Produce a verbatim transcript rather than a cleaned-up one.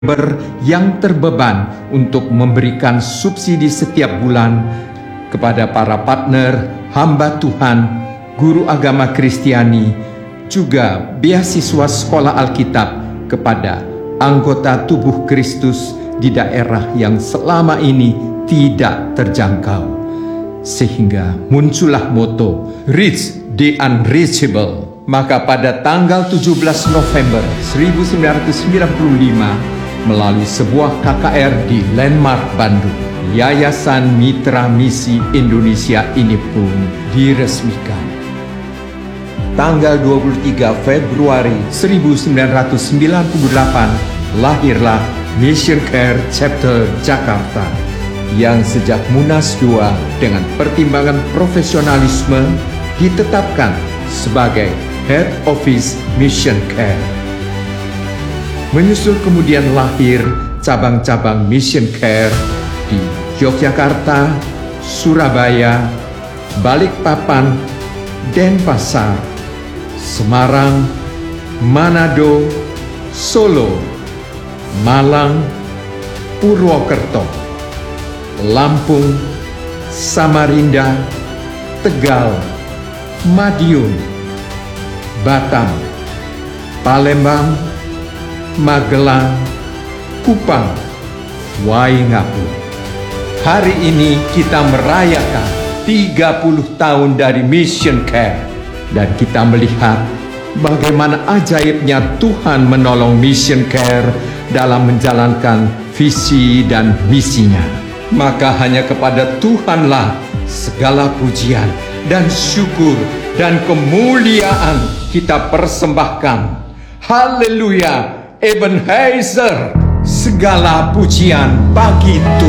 yang terbeban untuk memberikan subsidi setiap bulan kepada para partner, hamba Tuhan, guru agama Kristiani, juga beasiswa sekolah Alkitab kepada anggota tubuh Kristus di daerah yang selama ini tidak terjangkau. Sehingga muncullah moto Reach the Unreachable. Maka pada tanggal tujuh belas November seribu sembilan ratus sembilan puluh lima, melalui sebuah K K R di Landmark Bandung, Yayasan Mitra Misi Indonesia ini pun diresmikan. Tanggal dua puluh tiga Februari seribu sembilan ratus sembilan puluh delapan, lahirlah Mission Care Chapter Jakarta, yang sejak Munas dua dengan pertimbangan profesionalisme ditetapkan sebagai Head Office Mission Care. Menyusul kemudian lahir cabang-cabang Mission Care di Yogyakarta, Surabaya, Balikpapan, Denpasar, Semarang, Manado, Solo, Malang, Purwokerto, Lampung, Samarinda, Tegal, Madiun, Batam, Palembang, Magelang, Kupang, Waingapu. Hari ini kita merayakan tiga puluh tahun dari Mission Care, dan kita melihat bagaimana ajaibnya Tuhan menolong Mission Care dalam menjalankan visi dan misinya. Maka hanya kepada Tuhanlah segala pujian dan syukur dan kemuliaan kita persembahkan. Haleluya, Ebenezer, segala pujian bagi Tuhan.